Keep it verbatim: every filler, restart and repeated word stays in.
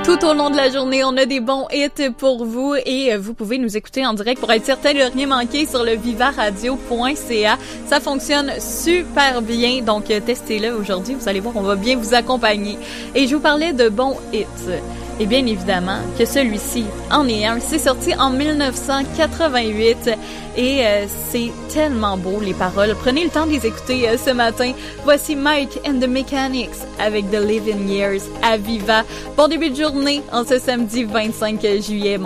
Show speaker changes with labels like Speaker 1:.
Speaker 1: Tout au long de la journée, on a des bons hits pour vous et vous pouvez nous écouter en direct pour être certain de rien manquer sur le viva radio point c a. Ça fonctionne super bien, donc testez-le aujourd'hui. Vous allez voir, on va bien vous accompagner. Et je vous parlais de bons hits. Et bien évidemment que celui-ci en est un. C'est sorti en dix-neuf cent quatre-vingt-huit et euh, c'est tellement beau les paroles. Prenez le temps de les écouter euh, ce matin. Voici Mike and the Mechanics avec The Living Years à Viva. Bon début de journée en ce samedi vingt-cinq juillet.